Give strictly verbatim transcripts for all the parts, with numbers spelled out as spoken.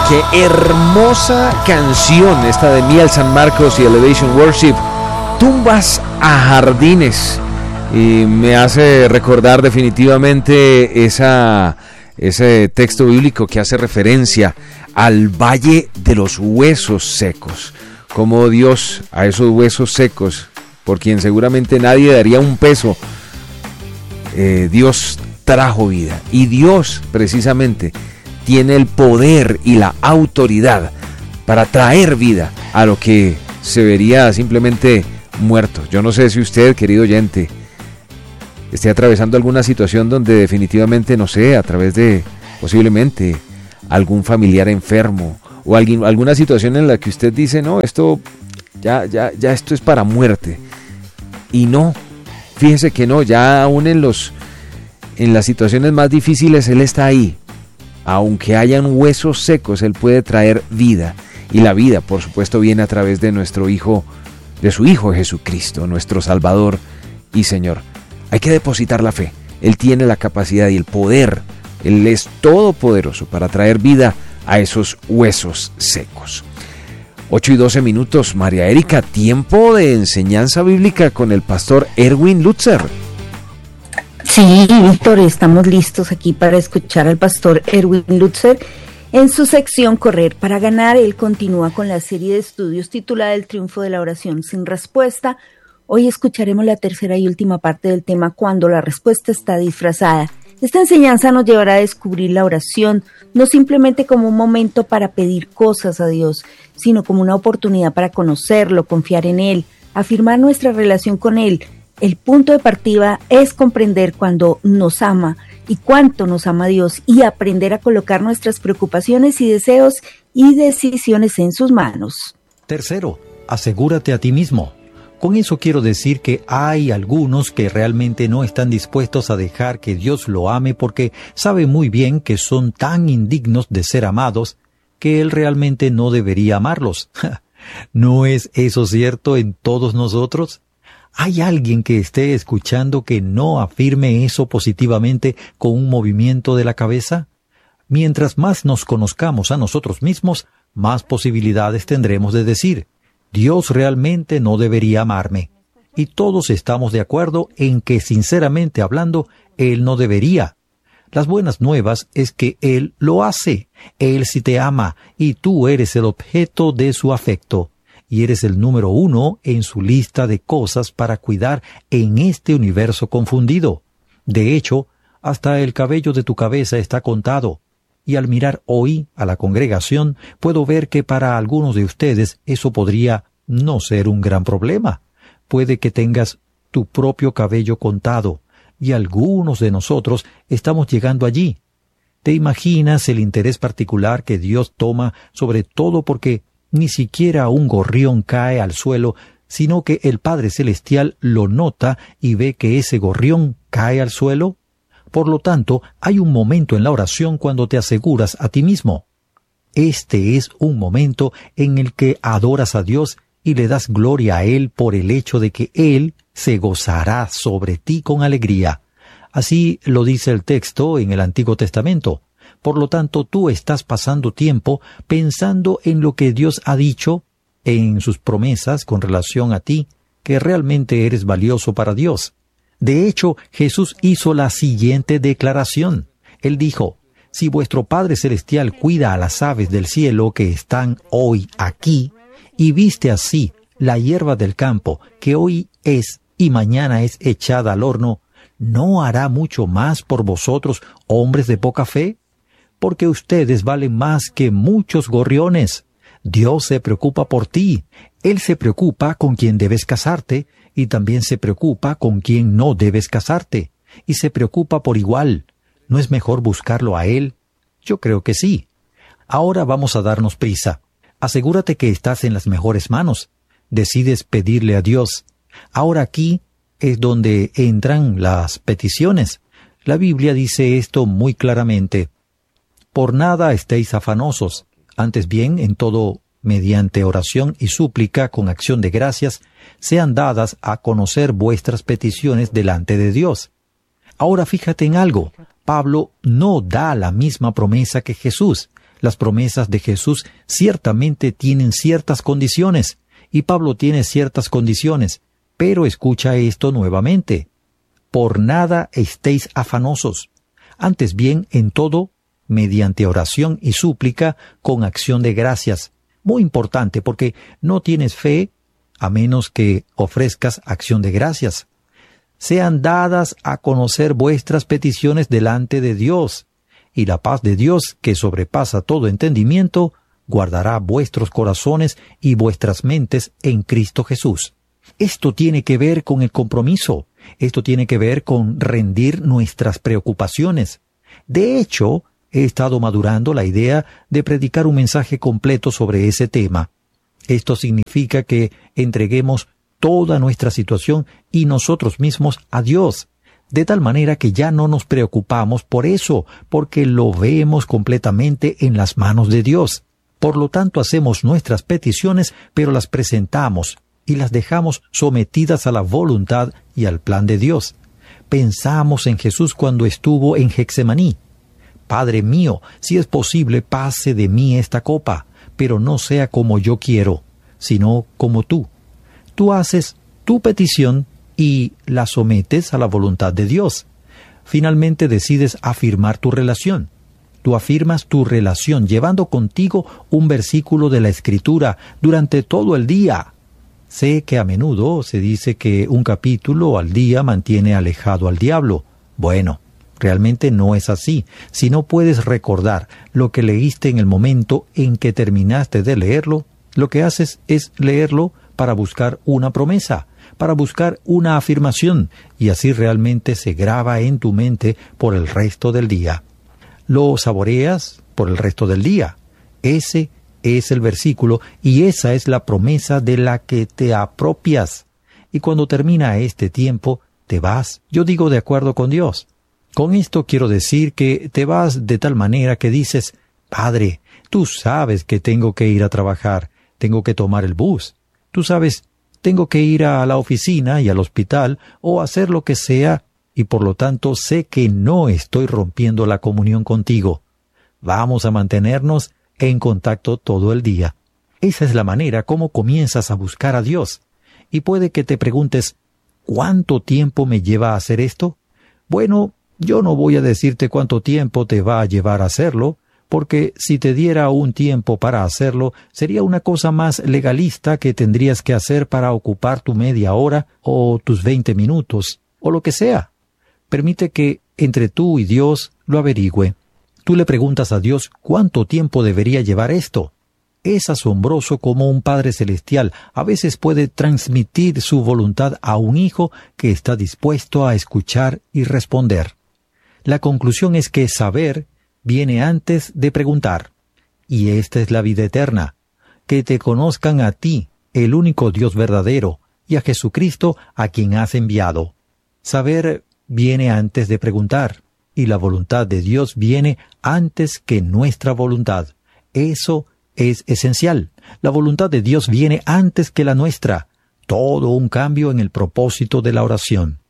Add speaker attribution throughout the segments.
Speaker 1: Qué hermosa canción esta de Miel San Marcos y Elevation Worship, Tumbas a Jardines. Y me hace recordar definitivamente esa, ese texto bíblico que hace referencia al Valle de los Huesos Secos. Como Dios a esos huesos secos, por quien seguramente nadie daría un peso, eh, Dios trajo vida. Y Dios precisamente tiene el poder y la autoridad para traer vida a lo que se vería simplemente muerto. Yo no sé si usted, querido oyente, esté atravesando alguna situación donde definitivamente, no sé, a través de posiblemente algún familiar enfermo o alguien, alguna situación en la que usted dice, no, esto ya, ya, ya esto es para muerte. Y no, fíjese que no, ya aún en los en las situaciones más difíciles Él está ahí. Aunque hayan huesos secos, Él puede traer vida. Y la vida, por supuesto, viene a través de nuestro Hijo, de su Hijo Jesucristo, nuestro Salvador y Señor. Hay que depositar la fe. Él tiene la capacidad y el poder. Él es todopoderoso para traer vida a esos huesos secos. ocho y doce minutos, María Erika, tiempo de enseñanza bíblica con el pastor Erwin Lutzer.
Speaker 2: Sí, Víctor, estamos listos aquí para escuchar al pastor Erwin Lutzer en su sección Correr para Ganar. Él continúa con la serie de estudios titulada El triunfo de la oración sin respuesta. Hoy escucharemos la tercera y última parte del tema Cuando la respuesta está disfrazada. Esta enseñanza nos llevará a descubrir la oración no simplemente como un momento para pedir cosas a Dios, sino como una oportunidad para conocerlo, confiar en Él, afirmar nuestra relación con Él. El punto de partida es comprender cuando nos ama y cuánto nos ama Dios y aprender a colocar nuestras preocupaciones y deseos y decisiones en sus manos.
Speaker 3: Tercero, asegúrate a ti mismo. Con eso quiero decir que hay algunos que realmente no están dispuestos a dejar que Dios lo ame porque sabe muy bien que son tan indignos de ser amados que Él realmente no debería amarlos. ¿No es eso cierto en todos nosotros? ¿Hay alguien que esté escuchando que no afirme eso positivamente con un movimiento de la cabeza? Mientras más nos conozcamos a nosotros mismos, más posibilidades tendremos de decir, Dios realmente no debería amarme. Y todos estamos de acuerdo en que, sinceramente hablando, Él no debería. Las buenas nuevas es que Él lo hace. Él sí te ama y tú eres el objeto de su afecto. Y eres el número uno en su lista de cosas para cuidar en este universo confundido. De hecho, hasta el cabello de tu cabeza está contado. Y al mirar hoy a la congregación, puedo ver que para algunos de ustedes eso podría no ser un gran problema. Puede que tengas tu propio cabello contado, y algunos de nosotros estamos llegando allí. ¿Te imaginas el interés particular que Dios toma sobre todo porque ni siquiera un gorrión cae al suelo, sino que el Padre Celestial lo nota y ve que ese gorrión cae al suelo? Por lo tanto, hay un momento en la oración cuando te aseguras a ti mismo. Este es un momento en el que adoras a Dios y le das gloria a Él por el hecho de que Él se gozará sobre ti con alegría. Así lo dice el texto en el Antiguo Testamento. Por lo tanto, tú estás pasando tiempo pensando en lo que Dios ha dicho, en sus promesas con relación a ti, que realmente eres valioso para Dios. De hecho, Jesús hizo la siguiente declaración. Él dijo, si vuestro Padre Celestial cuida a las aves del cielo que están hoy aquí, y viste así la hierba del campo, que hoy es y mañana es echada al horno, ¿no hará mucho más por vosotros, hombres de poca fe? Porque ustedes valen más que muchos gorriones. Dios se preocupa por ti. Él se preocupa con quien debes casarte y también se preocupa con quien no debes casarte. Y se preocupa por igual. ¿No es mejor buscarlo a Él? Yo creo que sí. Ahora vamos a darnos prisa. Asegúrate que estás en las mejores manos. Decides pedirle a Dios. Ahora aquí es donde entran las peticiones. La Biblia dice esto muy claramente. Por nada estéis afanosos, antes bien, en todo, mediante oración y súplica con acción de gracias, sean dadas a conocer vuestras peticiones delante de Dios. Ahora fíjate en algo, Pablo no da la misma promesa que Jesús. Las promesas de Jesús ciertamente tienen ciertas condiciones, y Pablo tiene ciertas condiciones, pero escucha esto nuevamente. Por nada estéis afanosos, antes bien en todo, mediante oración y súplica, con acción de gracias. Muy importante, porque no tienes fe a menos que ofrezcas acción de gracias. Sean dadas a conocer vuestras peticiones delante de Dios, y la paz de Dios, que sobrepasa todo entendimiento, guardará vuestros corazones y vuestras mentes en Cristo Jesús. Esto tiene que ver con el compromiso. Esto tiene que ver con rendir nuestras preocupaciones. De hecho, he estado madurando la idea de predicar un mensaje completo sobre ese tema. Esto significa que entreguemos toda nuestra situación y nosotros mismos a Dios, de tal manera que ya no nos preocupamos por eso, porque lo vemos completamente en las manos de Dios. Por lo tanto, hacemos nuestras peticiones, pero las presentamos y las dejamos sometidas a la voluntad y al plan de Dios. Pensamos en Jesús cuando estuvo en Getsemaní. Padre mío, si es posible, pase de mí esta copa, pero no sea como yo quiero, sino como tú. Tú haces tu petición y la sometes a la voluntad de Dios. Finalmente decides afirmar tu relación. Tú afirmas tu relación llevando contigo un versículo de la Escritura durante todo el día. Sé que a menudo se dice que un capítulo al día mantiene alejado al diablo. Bueno, realmente no es así. Si no puedes recordar lo que leíste en el momento en que terminaste de leerlo, lo que haces es leerlo para buscar una promesa, para buscar una afirmación, y así realmente se graba en tu mente por el resto del día. Lo saboreas por el resto del día. Ese es el versículo y esa es la promesa de la que te apropias. Y cuando termina este tiempo, te vas, yo digo de acuerdo con Dios. Con esto quiero decir que te vas de tal manera que dices, Padre, tú sabes que tengo que ir a trabajar, tengo que tomar el bus. Tú sabes, tengo que ir a la oficina y al hospital o hacer lo que sea, y por lo tanto sé que no estoy rompiendo la comunión contigo. Vamos a mantenernos en contacto todo el día. Esa es la manera como comienzas a buscar a Dios. Y puede que te preguntes, ¿cuánto tiempo me lleva a hacer esto? Bueno, yo no voy a decirte cuánto tiempo te va a llevar a hacerlo, porque si te diera un tiempo para hacerlo, sería una cosa más legalista que tendrías que hacer para ocupar tu media hora o tus veinte minutos, o lo que sea. Permite que entre tú y Dios lo averigüe. Tú le preguntas a Dios cuánto tiempo debería llevar esto. Es asombroso cómo un Padre Celestial a veces puede transmitir su voluntad a un hijo que está dispuesto a escuchar y responder. La conclusión es que saber viene antes de preguntar. Y esta es la vida eterna, que te conozcan a ti, el único Dios verdadero, y a Jesucristo a quien has enviado. Saber viene antes de preguntar, y la voluntad de Dios viene antes que nuestra voluntad. Eso es esencial. La voluntad de Dios viene antes que la nuestra. Todo un cambio en el propósito de la oración.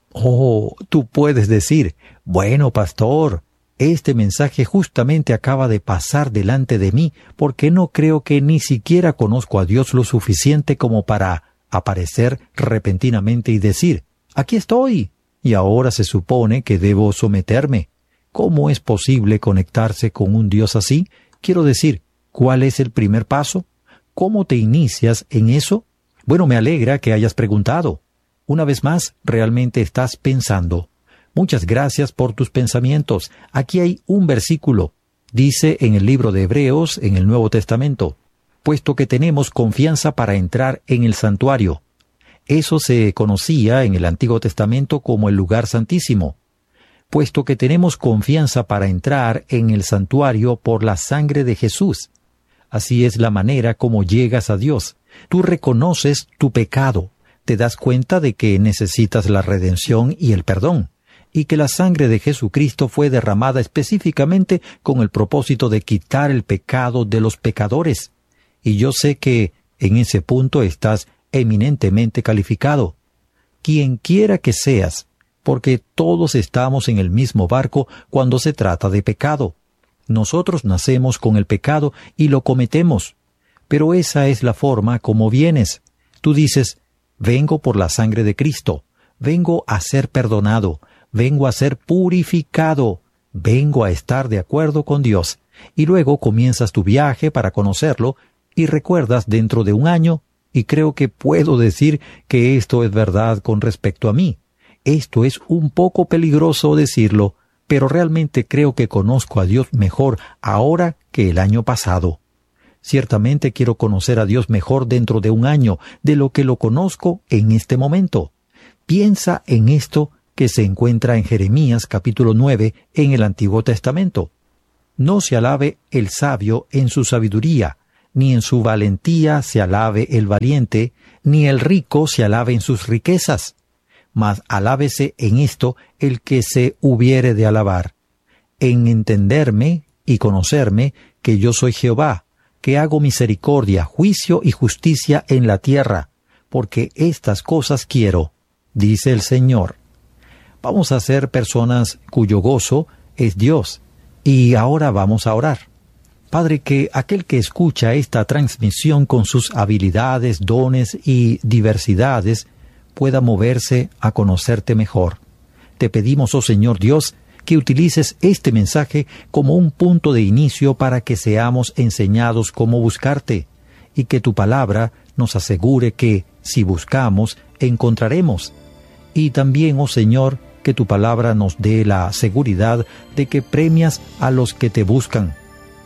Speaker 3: Oh, tú puedes decir, bueno, pastor, este mensaje justamente acaba de pasar delante de mí porque no creo que ni siquiera conozco a Dios lo suficiente como para aparecer repentinamente y decir, aquí estoy, y ahora se supone que debo someterme. ¿Cómo es posible conectarse con un Dios así? Quiero decir, ¿cuál es el primer paso? ¿Cómo te inicias en eso? Bueno, me alegra que hayas preguntado. Una vez más, realmente estás pensando. Muchas gracias por tus pensamientos. Aquí hay un versículo. Dice en el libro de Hebreos, en el Nuevo Testamento, puesto que tenemos confianza para entrar en el santuario. Eso se conocía en el Antiguo Testamento como el lugar santísimo. Puesto que tenemos confianza para entrar en el santuario por la sangre de Jesús. Así es la manera como llegas a Dios. Tú reconoces tu pecado. Te das cuenta de que necesitas la redención y el perdón, y que la sangre de Jesucristo fue derramada específicamente con el propósito de quitar el pecado de los pecadores. Y yo sé que en ese punto estás eminentemente calificado. Quien quiera que seas, porque todos estamos en el mismo barco cuando se trata de pecado. Nosotros nacemos con el pecado y lo cometemos, pero esa es la forma como vienes. Tú dices, vengo por la sangre de Cristo, vengo a ser perdonado, vengo a ser purificado, vengo a estar de acuerdo con Dios. Y luego comienzas tu viaje para conocerlo y recuerdas dentro de un año, y creo que puedo decir que esto es verdad con respecto a mí. Esto es un poco peligroso decirlo, pero realmente creo que conozco a Dios mejor ahora que el año pasado. Ciertamente quiero conocer a Dios mejor dentro de un año de lo que lo conozco en este momento. Piensa en esto que se encuentra en Jeremías capítulo nueve en el Antiguo Testamento. No se alabe el sabio en su sabiduría, ni en su valentía se alabe el valiente, ni el rico se alabe en sus riquezas. Mas alábese en esto el que se hubiere de alabar, en entenderme y conocerme que yo soy Jehová, que hago misericordia, juicio y justicia en la tierra, porque estas cosas quiero, dice el Señor. Vamos a ser personas cuyo gozo es Dios, y ahora vamos a orar. Padre, que aquel que escucha esta transmisión con sus habilidades, dones y diversidades, pueda moverse a conocerte mejor. Te pedimos, oh Señor Dios, que utilices este mensaje como un punto de inicio para que seamos enseñados cómo buscarte, y que tu palabra nos asegure que, si buscamos, encontraremos. Y también, oh Señor, que tu palabra nos dé la seguridad de que premias a los que te buscan.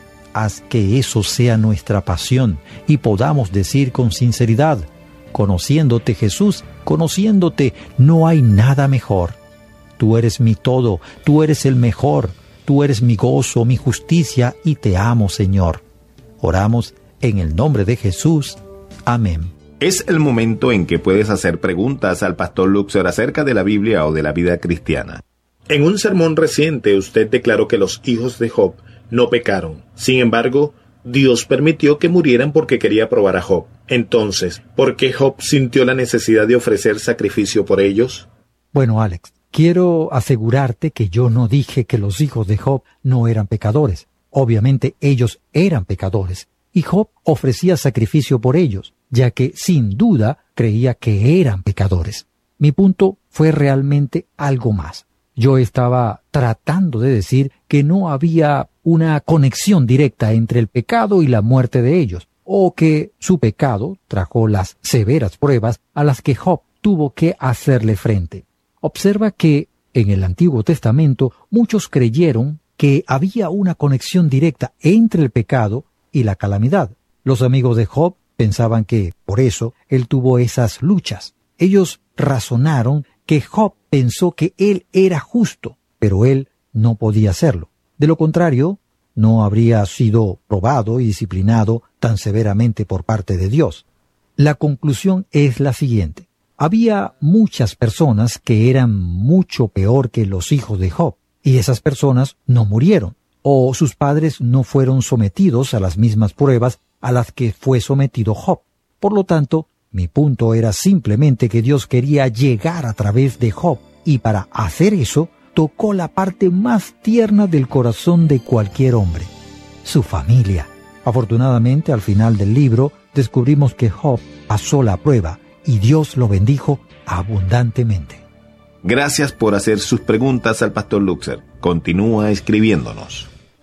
Speaker 3: Haz que eso sea nuestra pasión y podamos decir con sinceridad, conociéndote, Jesús, conociéndote, no hay nada mejor. Tú eres mi todo, tú eres el mejor, tú eres mi gozo, mi justicia, y te amo, Señor. Oramos en el nombre de Jesús. Amén.
Speaker 4: Es el momento en que puedes hacer preguntas al pastor Luxer acerca de la Biblia o de la vida cristiana.
Speaker 5: En un sermón reciente usted declaró que los hijos de Job no pecaron. Sin embargo, Dios permitió que murieran porque quería probar a Job. Entonces, ¿por qué Job sintió la necesidad de ofrecer sacrificio por ellos?
Speaker 3: Bueno, Alex, quiero asegurarte que yo no dije que los hijos de Job no eran pecadores. Obviamente ellos eran pecadores, y Job ofrecía sacrificio por ellos, ya que sin duda creía que eran pecadores. Mi punto fue realmente algo más. Yo estaba tratando de decir que no había una conexión directa entre el pecado y la muerte de ellos, o que su pecado trajo las severas pruebas a las que Job tuvo que hacerle frente. Observa que en el Antiguo Testamento muchos creyeron que había una conexión directa entre el pecado y la calamidad. Los amigos de Job pensaban que, por eso, él tuvo esas luchas. Ellos razonaron que Job pensó que él era justo, pero él no podía hacerlo. De lo contrario, no habría sido probado y disciplinado tan severamente por parte de Dios. La conclusión es la siguiente. Había muchas personas que eran mucho peor que los hijos de Job, y esas personas no murieron, o sus padres no fueron sometidos a las mismas pruebas a las que fue sometido Job. Por lo tanto, mi punto era simplemente que Dios quería llegar a través de Job, y para hacer eso, tocó la parte más tierna del corazón de cualquier hombre, su familia. Afortunadamente, al final del libro, descubrimos que Job pasó la prueba, y Dios lo bendijo abundantemente.
Speaker 4: Gracias por hacer sus preguntas al pastor Luxer. Continúa escribiéndonos.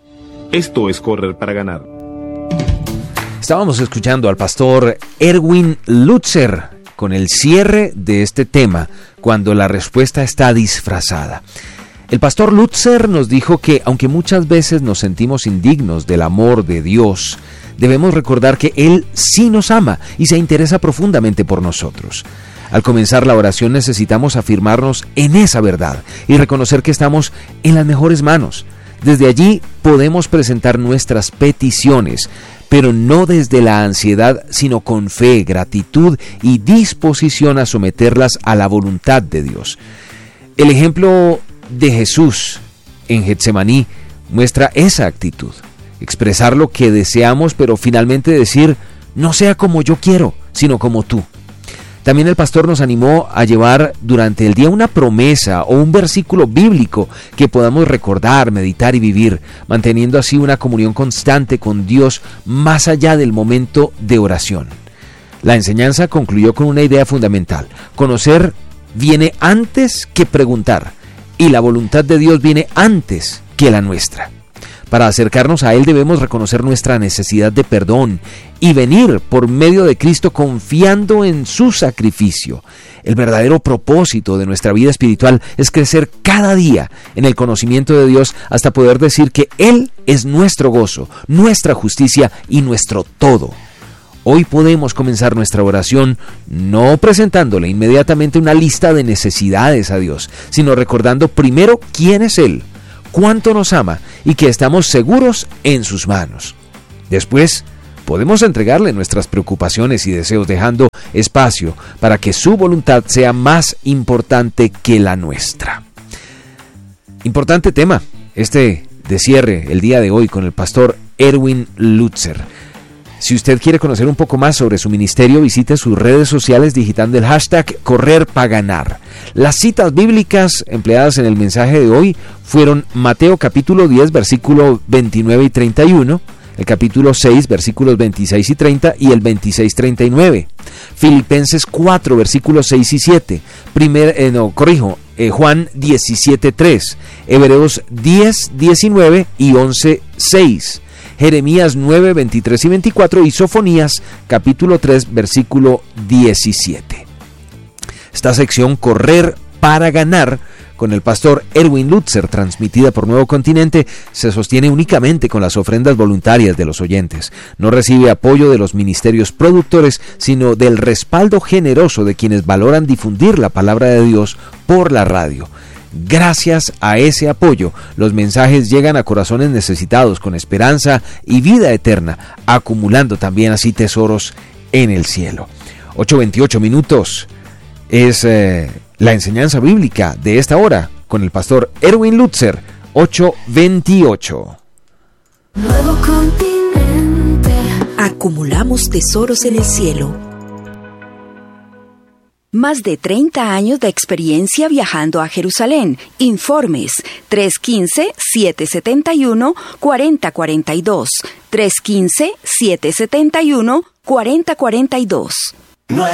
Speaker 4: Esto es Correr para Ganar.
Speaker 1: Estábamos escuchando al pastor Erwin Lutzer con el cierre de este tema, cuando la respuesta está disfrazada. El pastor Lutzer nos dijo que, aunque muchas veces nos sentimos indignos del amor de Dios, debemos recordar que Él sí nos ama y se interesa profundamente por nosotros. Al comenzar la oración necesitamos afirmarnos en esa verdad y reconocer que estamos en las mejores manos. Desde allí podemos presentar nuestras peticiones, pero no desde la ansiedad, sino con fe, gratitud y disposición a someterlas a la voluntad de Dios. El ejemplo de Jesús en Getsemaní muestra esa actitud. Expresar lo que deseamos, pero finalmente decir, no sea como yo quiero, sino como tú. También el pastor nos animó a llevar durante el día una promesa o un versículo bíblico que podamos recordar, meditar y vivir, manteniendo así una comunión constante con Dios más allá del momento de oración. La enseñanza concluyó con una idea fundamental: conocer viene antes que preguntar, y la voluntad de Dios viene antes que la nuestra. Para acercarnos a Él debemos reconocer nuestra necesidad de perdón y venir por medio de Cristo confiando en su sacrificio. El verdadero propósito de nuestra vida espiritual es crecer cada día en el conocimiento de Dios hasta poder decir que Él es nuestro gozo, nuestra justicia y nuestro todo. Hoy podemos comenzar nuestra oración no presentándole inmediatamente una lista de necesidades a Dios, sino recordando primero quién es Él, cuánto nos ama y que estamos seguros en sus manos. Después, podemos entregarle nuestras preocupaciones y deseos, dejando espacio para que su voluntad sea más importante que la nuestra. Importante tema, este de cierre el día de hoy con el pastor Erwin Lutzer. Si usted quiere conocer un poco más sobre su ministerio, visite sus redes sociales digitando el hashtag Correr para Ganar. Las citas bíblicas empleadas en el mensaje de hoy fueron Mateo capítulo diez, versículo veintinueve y treinta y uno, el capítulo seis, versículos veintiséis y treinta y el veintiséis treinta y nueve. Filipenses cuatro, versículos seis y siete. Primer, eh, no, corrijo, eh, Juan diecisiete tres. Hebreos diez diecinueve y once seis. Jeremías nueve, veintitrés y veinticuatro y Sofonías capítulo tres, versículo diecisiete. Esta sección Correr para Ganar con el pastor Erwin Lutzer, transmitida por Nuevo Continente, se sostiene únicamente con las ofrendas voluntarias de los oyentes. No recibe apoyo de los ministerios productores, sino del respaldo generoso de quienes valoran difundir la palabra de Dios por la radio. Gracias a ese apoyo, los mensajes llegan a corazones necesitados con esperanza y vida eterna, acumulando también así tesoros en el cielo. ocho veintiocho minutos es eh, la enseñanza bíblica de esta hora con el pastor Erwin Lutzer. ocho veintiocho.
Speaker 6: Nuevo Continente. Acumulamos tesoros en el cielo. Más de treinta años de experiencia viajando a Jerusalén. Informes tres uno cinco, siete siete uno, cuatro cero cuatro dos. tres uno cinco, siete siete uno, cuatro cero cuatro dos.